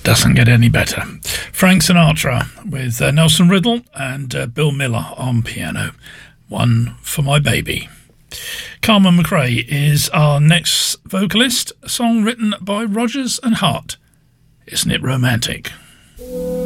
Doesn't get any better. Frank Sinatra with Nelson Riddle and Bill Miller on piano. One for My Baby. Carmen McRae is our next vocalist. A song written by Rodgers and Hart. Isn't it romantic?